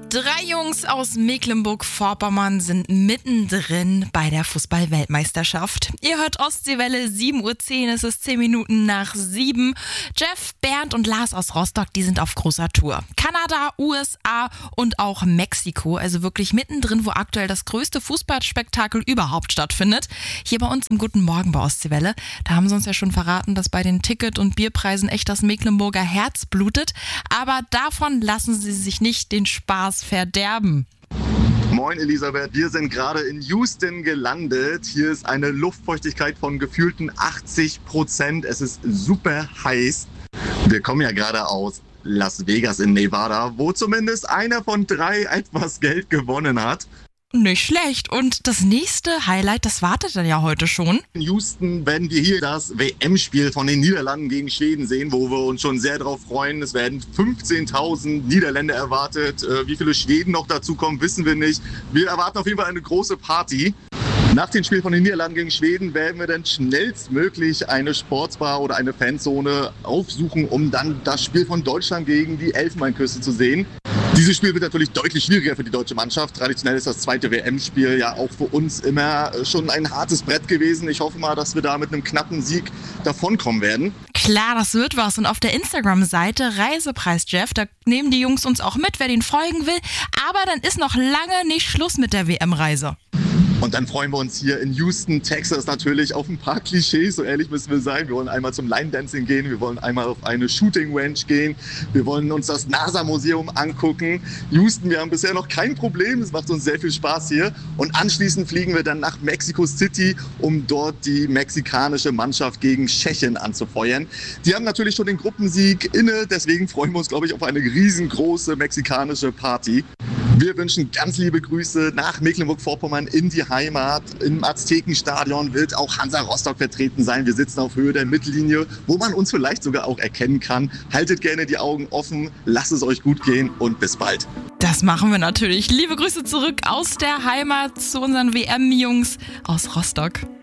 3 Jungs aus Mecklenburg-Vorpommern sind mittendrin bei der Fußball-Weltmeisterschaft. Ihr hört Ostseewelle, 7:10 Uhr, es ist 10 Minuten nach 7. Jeff, Bernd und Lars aus Rostock, die sind auf großer Tour. Kanada, USA und auch Mexiko, also wirklich mittendrin, wo aktuell das größte Fußballspektakel überhaupt stattfindet. Hier bei uns im Guten Morgen bei Ostseewelle, da haben sie uns ja schon verraten, dass bei den Ticket- und Bierpreisen echt das Mecklenburger Herz blutet. Aber davon lassen sie sich nicht den Spaß verderben. Moin Elisabeth, wir sind gerade in Houston gelandet. Hier ist eine Luftfeuchtigkeit von gefühlten 80%. Es ist super heiß. Wir kommen ja gerade aus Las Vegas in Nevada, wo zumindest einer von 3 etwas Geld gewonnen hat. Nicht schlecht. Und das nächste Highlight, das wartet dann ja heute schon. In Houston werden wir hier das WM-Spiel von den Niederlanden gegen Schweden sehen, wo wir uns schon sehr darauf freuen. Es werden 15.000 Niederländer erwartet. Wie viele Schweden noch dazukommen, wissen wir nicht. Wir erwarten auf jeden Fall eine große Party. Nach dem Spiel von den Niederlanden gegen Schweden werden wir dann schnellstmöglich eine Sportsbar oder eine Fanzone aufsuchen, um dann das Spiel von Deutschland gegen die Elfenbeinküste zu sehen. Dieses Spiel wird natürlich deutlich schwieriger für die deutsche Mannschaft. Traditionell ist das zweite WM-Spiel ja auch für uns immer schon ein hartes Brett gewesen. Ich hoffe mal, dass wir da mit einem knappen Sieg davonkommen werden. Klar, das wird was. Und auf der Instagram-Seite Reisepreis Jeff, da nehmen die Jungs uns auch mit, wer den folgen will. Aber dann ist noch lange nicht Schluss mit der WM-Reise. Und dann freuen wir uns hier in Houston, Texas natürlich auf ein paar Klischees, so ehrlich müssen wir sein. Wir wollen einmal zum Line Dancing gehen, wir wollen einmal auf eine Shooting Range gehen, wir wollen uns das NASA-Museum angucken. Houston, wir haben bisher noch kein Problem, es macht uns sehr viel Spaß hier. Und anschließend fliegen wir dann nach Mexico City, um dort die mexikanische Mannschaft gegen Tschechien anzufeuern. Die haben natürlich schon den Gruppensieg inne, deswegen freuen wir uns, glaube ich, auf eine riesengroße mexikanische Party. Wir wünschen ganz liebe Grüße nach Mecklenburg-Vorpommern in die Heimat. Im Aztekenstadion wird auch Hansa Rostock vertreten sein. Wir sitzen auf Höhe der Mittellinie, wo man uns vielleicht sogar auch erkennen kann. Haltet gerne die Augen offen, lasst es euch gut gehen und bis bald. Das machen wir natürlich. Liebe Grüße zurück aus der Heimat zu unseren WM-Jungs aus Rostock.